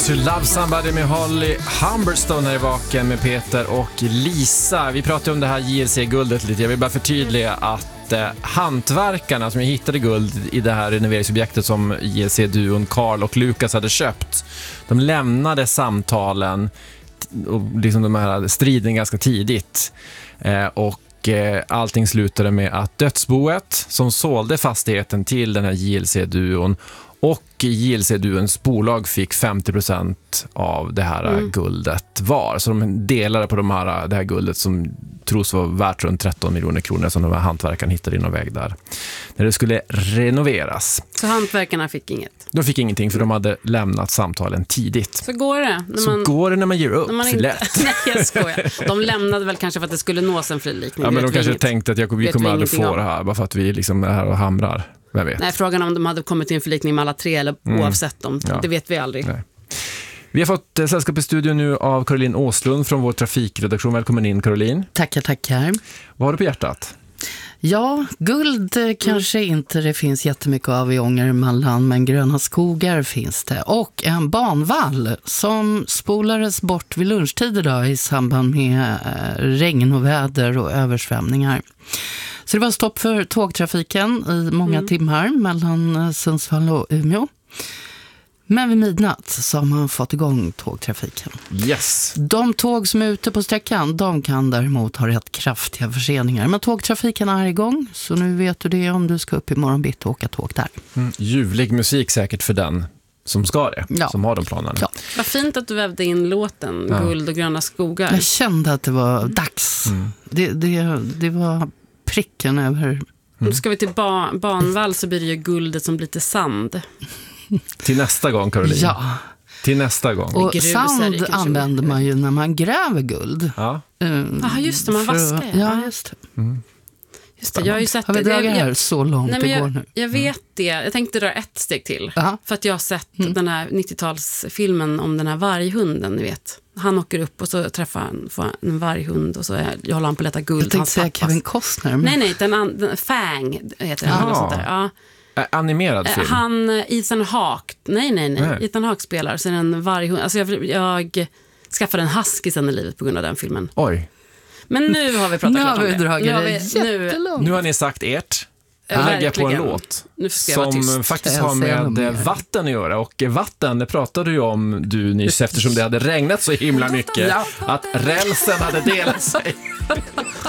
to Love Somebody med Holly Humberstone här i Vaken med Peter och Lisa. Vi pratade om det här JLC-guldet lite. Jag vill bara förtydliga att hantverkarna som hittade guld i det här renoveringsobjektet som JLC-duon Carl och Lukas hade köpt, de lämnade samtalen och liksom de här striden ganska tidigt. Och allting slutade med att dödsboet som sålde fastigheten till den här JLC-duon och JLC-duons bolag fick 50% av det här guldet var. Så de delade på det här guldet som tros vara värt runt 13 miljoner kronor som de här hantverkarna hittade i någon väg där. När det skulle renoveras. Så hantverkarna fick inget? De fick ingenting för de hade lämnat samtalen tidigt. Så går det. Går det när man ger upp. Nej, jag skojar. De lämnade väl kanske för att det skulle nås en frilikning. Ja, men de kanske tänkte att vi kommer aldrig få det här bara för att vi liksom är här och hamrar. Vem vet? Nej, frågan om de hade kommit till en förlikning med alla tre eller oavsett dem, det vet vi aldrig. Nej. Vi har fått sällskap i studion nu av Caroline Åslund från vår trafikredaktion. Välkommen in, Caroline. Tackar. Vad har du på hjärtat? Ja, guld kanske inte det finns jättemycket av i Ångermanland, men gröna skogar finns det. Och en banvall som spolades bort vid lunchtid idag i samband med regn och väder och översvämningar. Så det var stopp för tågtrafiken i många timmar mellan Sundsvall och Umeå. Men vid midnatt så har man fått igång tågtrafiken. Yes. De tåg som är ute på sträckan, de kan däremot ha rätt kraftiga förseningar. Men tågtrafiken är igång, så nu vet du det om du ska upp i morgonbitt och åka tåg där. Ljuvlig musik säkert för den som ska det, som har de planerna. Ja. Vad fint att du vävde in låten Guld och gröna skogar. Jag kände att det var dags. Det var pricken över. Nu ska vi till banvall så blir det ju guldet som blir till sand. Till nästa gång, Caroline. Ja. Till nästa gång. Och sand använder man ju när man gräver guld. Ja. Just det, man vaskar. Ja, just det. Just det, jag har ju sett har vi dragit här så långt det går nu? Jag vet det. Jag tänkte dra ett steg till. För att jag har sett den här 90-talsfilmen om den här varghunden, ni vet. Han åker upp och så träffar han en varghund och så håller han på att leta guld. Jag tänkte säga Kevin Costner. Men... Nej, den Fang heter den. Sånt där. Ja. Animerad film. Ethan Hawke. Nej. Ethan Hawke spelar så en varghund. Alltså jag skaffade en husky sen i livet på grund av den filmen. Oj. Men nu har vi pratat klart om det. Nu har ni sagt ert. Lägga på en låt som faktiskt har med vatten att göra. Och vatten, det pratade ju om du nyss eftersom det hade regnat så himla mycket att rälsen hade delat sig.